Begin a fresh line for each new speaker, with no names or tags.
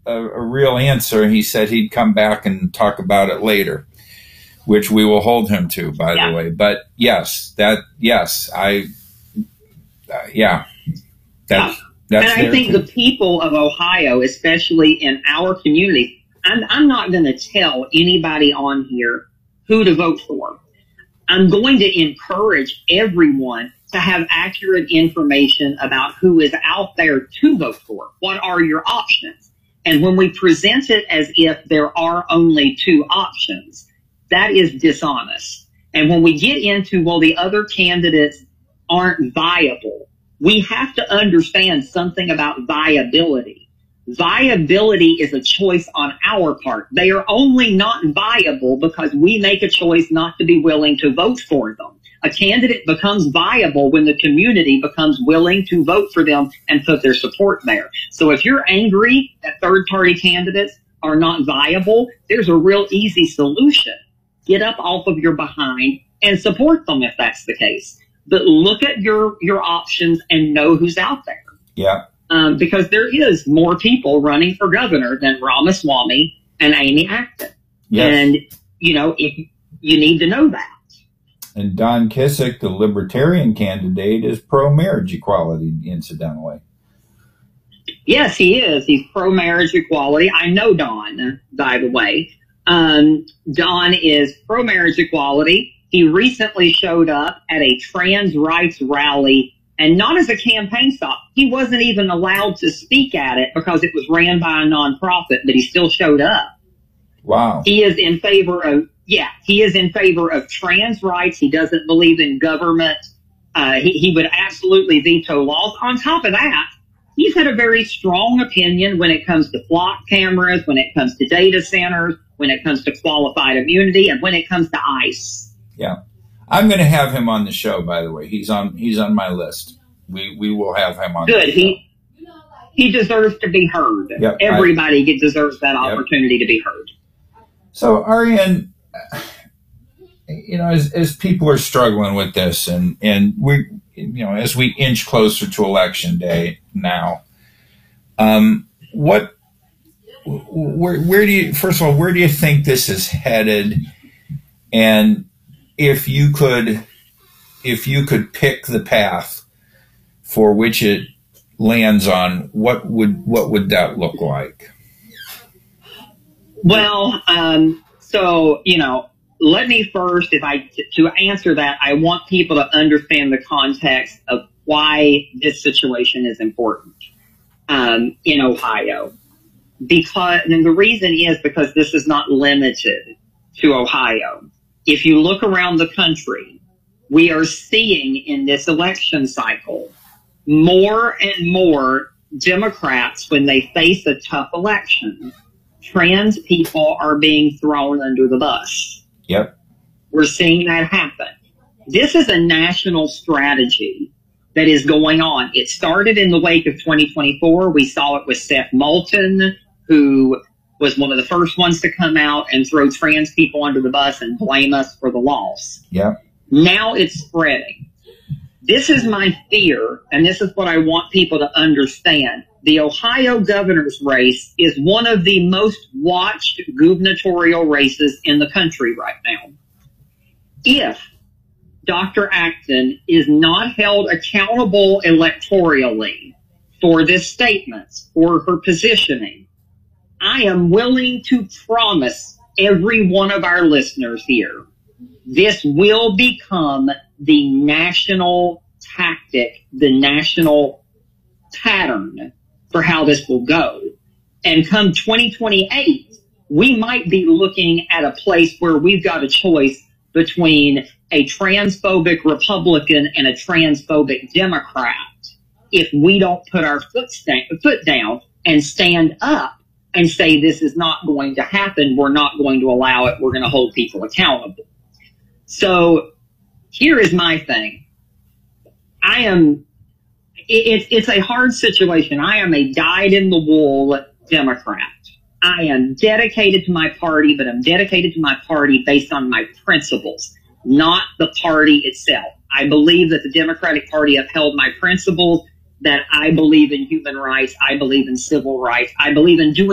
a real answer, he said he'd come back and talk about it later, which we will hold him to, by the way. But yes, that's
and I think the people of Ohio, especially in our community, I'm not going to tell anybody on here who to vote for. I'm going to encourage everyone to have accurate information about who is out there to vote for. What are your options? And when we present it as if there are only two options, that is dishonest. And when we get into, well, the other candidates aren't viable, we have to understand something about viability. Viability is a choice on our part. They are only not viable because we make a choice not to be willing to vote for them. A candidate becomes viable when the community becomes willing to vote for them and put their support there. So if you're angry that third-party candidates are not viable, there's a real easy solution. Get up off of your behind and support them if that's the case. But look at your options and know who's out there.
Yeah.
Because there is more people running for governor than Ramaswamy and Amy Acton.
Yes.
And, if you need to know that.
And Don Kissick, the Libertarian candidate, is pro-marriage equality, incidentally.
Yes, he is. He's pro-marriage equality. I know Don, by the way. Don is pro-marriage equality. He recently showed up at a trans rights rally, and not as a campaign stop. He wasn't even allowed to speak at it because it was ran by a nonprofit, but he still showed up.
Wow.
He is in favor of trans rights. He doesn't believe in government. He would absolutely veto laws. On top of that, he's had a very strong opinion when it comes to flock cameras, when it comes to data centers, when it comes to qualified immunity, and when it comes to ICE.
Yeah. I'm going to have him on the show, by the way. He's on my list. We will have him on.
Good. He deserves to be heard.
Yep,
Everybody deserves that opportunity to be heard.
So, Ariane, as people are struggling with this, and we, as we inch closer to election day now, where do you think this is headed? And if you could pick the path for which it lands on, what would that look like?
Well, let me first, to answer that, I want people to understand the context of why this situation is important in Ohio. And the reason is because this is not limited to Ohio. If you look around the country, we are seeing in this election cycle more and more Democrats, when they face a tough election, trans people are being thrown under the bus.
Yep.
We're seeing that happen. This is a national strategy that is going on. It started in the wake of 2024. We saw it with Seth Moulton, who was one of the first ones to come out and throw trans people under the bus and blame us for the loss.
Yeah.
Now it's spreading. This is my fear, and this is what I want people to understand. The Ohio governor's race is one of the most watched gubernatorial races in the country right now. If Dr. Acton is not held accountable electorally for this statement or her positioning, I am willing to promise every one of our listeners here, this will become the national tactic, the national pattern for how this will go. And come 2028, we might be looking at a place where we've got a choice between a transphobic Republican and a transphobic Democrat if we don't put our foot down and stand up and say this is not going to happen. We're not going to allow it. We're going to hold people accountable. So here is my thing. It's a hard situation. I am a dyed-in-the-wool Democrat. I am dedicated to my party, but I'm dedicated to my party based on my principles, not the party itself. I believe that the Democratic Party upheld my principles, that I believe in human rights. I believe in civil rights. I believe in doing